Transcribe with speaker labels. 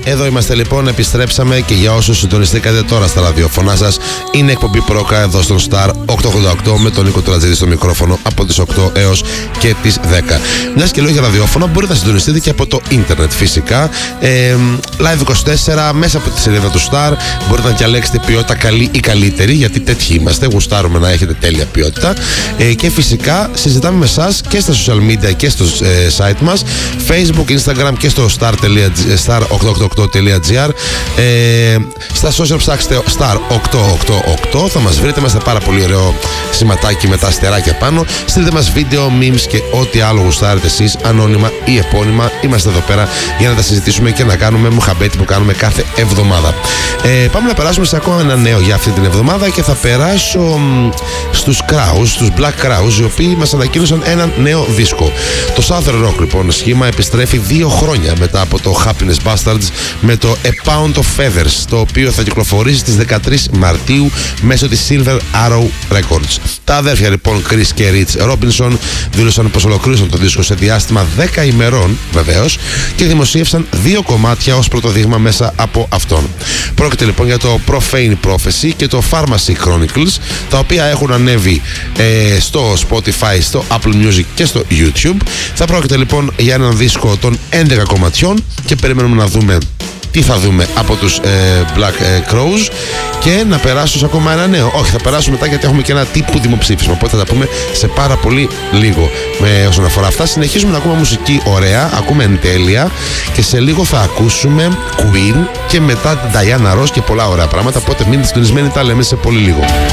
Speaker 1: Εδώ είμαστε λοιπόν, επιστρέψαμε και για όσους συντονιστήκατε τώρα στα ραδιόφωνά σας, είναι εκπομπή Πρόκα εδώ στον Star 888 με τον Νίκο Τολατζίδη στο μικρόφωνο από τις 8 έως και τις 10. Μιας και λέω για ραδιόφωνα, μπορείτε να συντονιστείτε και από το ίντερνετ φυσικά. Live24 μέσα από τη σελίδα του Star μπορείτε να διαλέξετε ποιότητα καλή ή καλύτερη, γιατί τέτοιοι είμαστε, γουστάρουμε να έχετε τέλεια ποιότητα. Και φυσικά συζητάμε με εσάς και στα social media και στο site μας, Facebook, Instagram και στο star888.gr. Στα social ψάξτε star888, θα μας βρείτε, είμαστε πάρα πολύ ωραίο σηματάκι με τα αστεράκια πάνω. Στείλτε μας βίντεο, memes και ό,τι άλλο γουστάρετε εσείς, ανώνυμα ή επώνυμα. Είμαστε εδώ πέρα για να τα συζητήσουμε και να κάνουμε μουχαμπέτι που κάνουμε κάθε εβδομάδα. Πάμε να περάσουμε σε ακόμα ένα νέο για αυτή την εβδομάδα και θα περάσω στους Kraus, στους Black Kraus, οι οποίοι μας ανακοίνωσαν ένα νέο δίσκο. Το Southern Rock λοιπόν σχήμα επιστρέφει 2 χρόνια μετά από το Happiness Bastards με το A Pound of Feathers, το οποίο θα κυκλοφορήσει στις 13 Μαρτίου μέσω της Silver Arrow Records. Τα αδέρφια λοιπόν Chris και Rich Robinson δήλωσαν πως ολοκλήρωσαν το δίσκο σε διάστημα 10 ημερών βεβαίως και δημοσίευσαν 2 κομμάτια ως πρωτοδείγμα μέσα από αυτόν. Πρόκειται λοιπόν για το Profane Prophecy και το Pharmacy Chronicles, τα οποία έχουν ανέβει στο Spotify, στο Apple Music και στο YouTube. Θα πρόκειται λοιπόν για έναν δίσκο των 11 κομματιών και περιμένουμε να δούμε τι θα δούμε από τους Black Crows και να περάσω σε ακόμα ένα νέο. Όχι, θα περάσουμε μετά γιατί έχουμε και ένα τύπου δημοψήφισμα, οπότε θα τα πούμε σε πάρα πολύ λίγο. Όσον αφορά αυτά, συνεχίζουμε να ακούμε μουσική ωραία, ακούμε εν τέλεια και σε λίγο θα ακούσουμε Queen και μετά την Diana Ross και πολλά ωραία πράγματα, οπότε μείνετε συντονισμένοι, τα λέμε σε πολύ λίγο.